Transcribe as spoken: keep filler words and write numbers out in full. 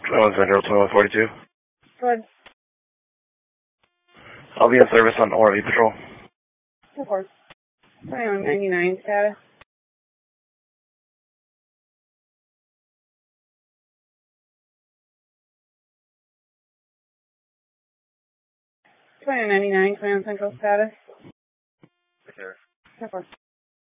twenty-one Central, twenty-one forty-two. Go ahead. I'll be in service on O R V patrol. Of course. twenty-one ninety-nine status. twenty-one ninety-nine, twenty-one Central status. Sure. Of course.